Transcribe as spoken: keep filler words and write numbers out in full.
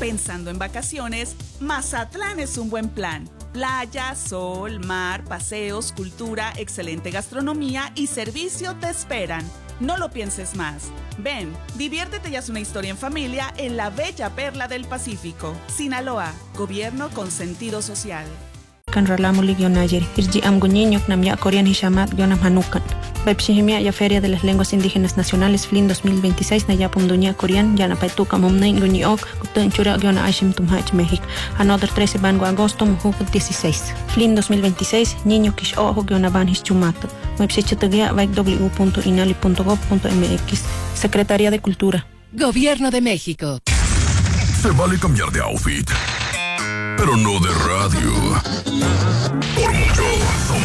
Pensando en vacaciones, Mazatlán es un buen plan. Playa, sol, mar, paseos, cultura, excelente gastronomía y servicio te esperan. No lo pienses más. Ven, diviértete y haz una historia en familia en la bella perla del Pacífico. Sinaloa, gobierno con sentido social. Kan ralamulig yon ayer, irji am guñiño nam ya korean hishamat yonam hanukan. Bepshihimia ya Feria de las Lenguas Indígenas Nacionales F L I N dos mil veintiséis na yapum dunia korean yana paituka momnain guñiok kutun chura yona aishim tumhach México. Another trece bango agosto mujuk dieciséis. F L I N dos mil veintiséis niño kish ojo yona ban hischumato. Website vaik w punto inali punto gov punto m x. Secretaría de Cultura. Gobierno de México. Se vale cambiar de outfit, pero no de radio. Por mucho.